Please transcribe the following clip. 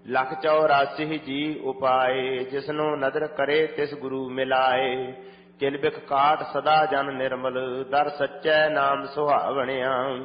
लख 84 जी उपाय, जिसनो नदर करे तिस गुरु मिलाए। किल बिख काट सदा जन निर्मल, दर सच्चै नाम सुहावणिया।